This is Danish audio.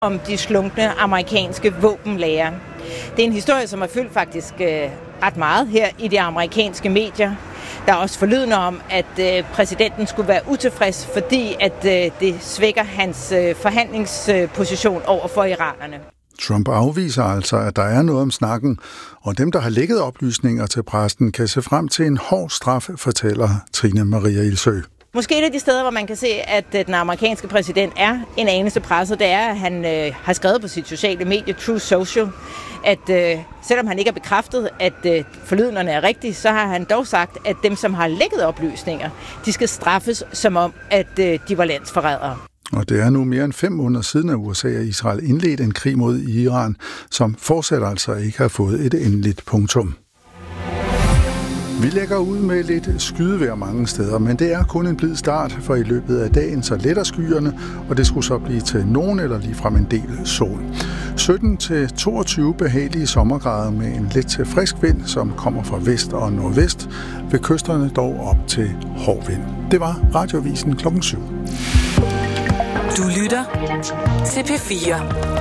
om de slunkne amerikanske våbenlagre. Det er en historie, som har fyldt faktisk ret meget her i de amerikanske medier. Der er også forlydende om, at præsidenten skulle være utilfreds, fordi at det svækker hans forhandlingsposition over for iranerne. Trump afviser altså, at der er noget om snakken, og dem, der har lækket oplysninger til pressen, kan se frem til en hård straf, fortæller Trine Maria Ilsø. Måske et af de steder, hvor man kan se, at den amerikanske præsident er en anelse presset, det er, at han har skrevet på sit sociale medie, Truth Social, at selvom han ikke har bekræftet, at forlydenderne er rigtige, så har han dog sagt, at dem, som har lækket oplysninger, de skal straffes som om, at de var landsforrædere. Og det er nu mere end 5 måneder siden, at USA og Israel indledte en krig mod Iran, som fortsat altså ikke har fået et endeligt punktum. Vi lægger ud med lidt skydevejr mange steder, men det er kun en blid start, for i løbet af dagen så letter skyerne, og det skulle så blive til nogen eller ligefrem en del sol. 17-22 behagelige sommergrader med en lidt til frisk vind, som kommer fra vest og nordvest, ved kysterne dog op til hård vind. Det var Radioavisen 7. Du lytter til P4.